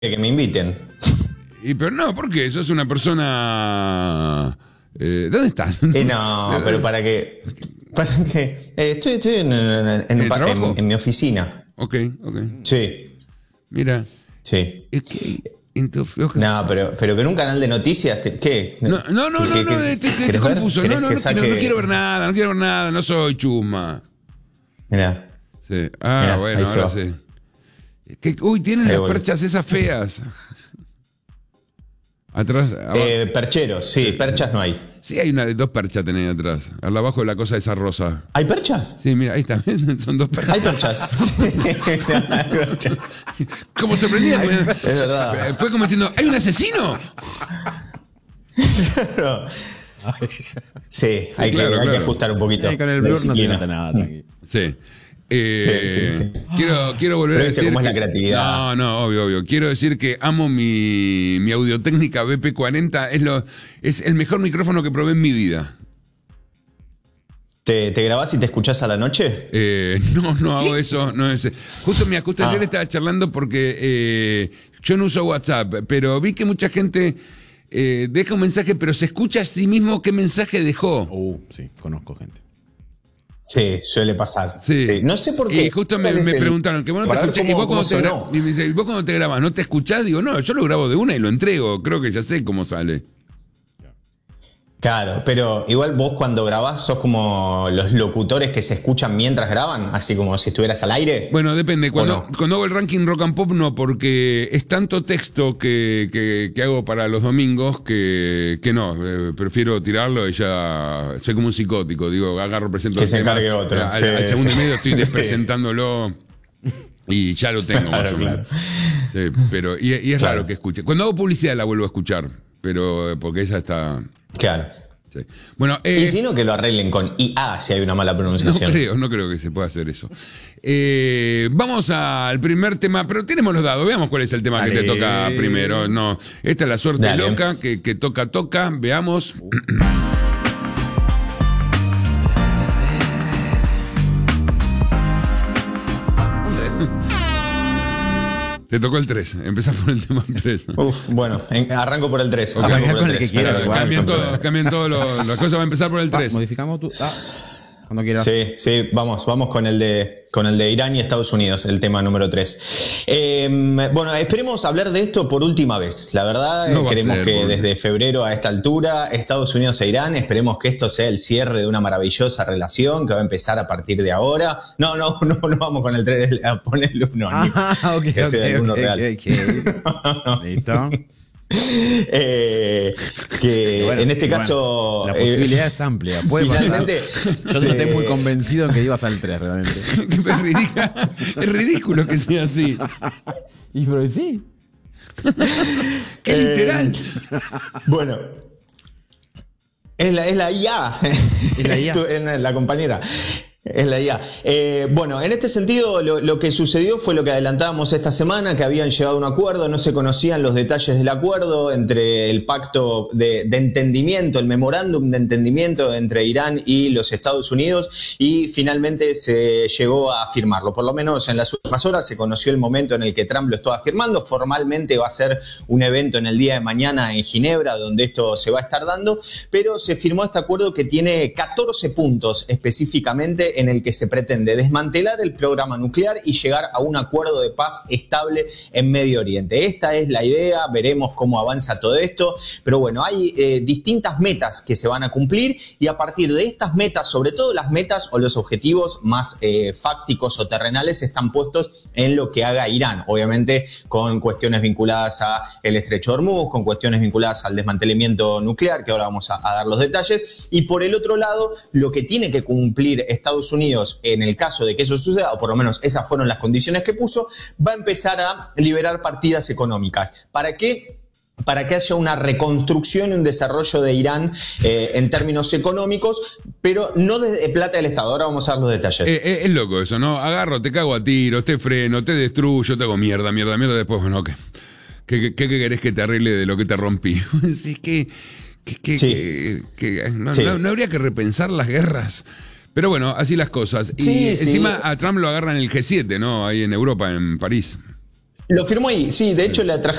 que me inviten. Pero no, ¿por qué? Sos una persona... ¿Dónde estás? No, pero para que... estoy en mi oficina. Ok. Sí. Mira. Sí. Es que... No, pero que en un canal de noticias, ¿qué? No, estoy confuso. No quiero ver nada, no soy chusma. Mirá. Sí. Mirá, bueno, ahora sí. Tienen las perchas esas feas. Atrás. Percheros, sí, perchas no hay. Sí, hay dos perchas tenés atrás. Al abajo de la cosa esa rosa. ¿Hay perchas? Sí, mira, ahí está. Son dos perchas. Hay perchas. Sí, ¿Cómo se prendía? Es verdad. Fue como diciendo, ¿hay un asesino? No. Sí, hay que ajustar un poquito. Con el blur no se nota nada, tranquilo. Sí. Sí. Quiero volver a decir. ¿Cómo es la creatividad? No, obvio. Quiero decir que amo mi Audio-Técnica BP40. Es el mejor micrófono que probé en mi vida. ¿Te grabás y te escuchás a la noche? No hago eso. No es. Justo ayer estaba charlando porque yo no uso WhatsApp, pero vi que mucha gente deja un mensaje, pero se escucha a sí mismo qué mensaje dejó. Sí, conozco gente. Sí, suele pasar. Sí. No sé por qué. Y justo me preguntaron que vos no te escuchás. ¿Y vos cuando te grabás, no te escuchás? Digo, no, yo lo grabo de una y lo entrego. Creo que ya sé cómo sale. Claro, pero igual vos cuando grabás sos como los locutores que se escuchan mientras graban, así como si estuvieras al aire. Bueno, depende. Cuando hago el ranking rock and pop, no, porque es tanto texto que hago para los domingos que no, prefiero tirarlo y ya soy como un psicótico. Digo, presento que se encargue otro. Al segundo y medio estoy despresentándolo y ya lo tengo más o menos. Sí, pero, y es raro que escuche. Cuando hago publicidad la vuelvo a escuchar, pero porque ella está... Claro. Sí. Bueno, y si no, que lo arreglen con IA si hay una mala pronunciación. No creo que se pueda hacer eso. Vamos al primer tema, pero tenemos los dados. Veamos cuál es el tema que te toca primero. No, esta es la suerte loca, que toca. Veamos. Te tocó el 3, empezás por el tema 3. Bueno, arranco por el 3. Arranco por el 3. Cambian todo, las cosas van a empezar por el 3. Modificamos tu... cuando quieras. Sí, vamos con el de Irán y Estados Unidos, el tema número 3. Bueno, esperemos hablar de esto por última vez. La verdad, queremos que desde febrero a esta altura, Estados Unidos e Irán, esperemos que esto sea el cierre de una maravillosa relación que va a empezar a partir de ahora. No vamos con el 3, a ponerle uno. Ok. Real. Listo. Que bueno, en este caso la posibilidad es amplia. Puede pasar. Yo no estoy muy convencido en que ibas al 3 realmente. Es ridículo que sea así. Y pero sí. Qué literal. Bueno, es la IA. Es la IA. Es la compañera. Es la IA. Bueno, en este sentido, lo que sucedió fue lo que adelantábamos esta semana, que habían llegado a un acuerdo, no se conocían los detalles del acuerdo entre el pacto de entendimiento, el memorándum de entendimiento entre Irán y los Estados Unidos, y finalmente se llegó a firmarlo. Por lo menos en las últimas horas se conoció el momento en el que Trump lo estaba firmando. Formalmente va a ser un evento en el día de mañana en Ginebra, donde esto se va a estar dando, pero se firmó este acuerdo que tiene 14 puntos específicamente, en el que se pretende desmantelar el programa nuclear y llegar a un acuerdo de paz estable en Medio Oriente. Esta es la idea, veremos cómo avanza todo esto, pero bueno, hay distintas metas que se van a cumplir, y a partir de estas metas, sobre todo las metas o los objetivos más fácticos o terrenales, están puestos en lo que haga Irán, obviamente con cuestiones vinculadas a el estrecho de Hormuz, con cuestiones vinculadas al desmantelamiento nuclear, que ahora vamos a dar los detalles, y por el otro lado, lo que tiene que cumplir Estados Unidos en el caso de que eso suceda, o por lo menos esas fueron las condiciones que puso, va a empezar a liberar partidas económicas. ¿Para qué? Para que haya una reconstrucción y un desarrollo de Irán en términos económicos, pero no de plata del Estado. Ahora vamos a dar los detalles. Es loco eso, ¿no? Agarro, te cago a tiros, te freno, te destruyo, te hago mierda, después, bueno, ¿qué querés que te arregle de lo que te rompí? Es que no habría que repensar las guerras. Pero bueno, así las cosas. Y encima a Trump lo agarran en el G7, ¿no? Ahí en Europa, en París. Lo firmó ahí, sí, de hecho la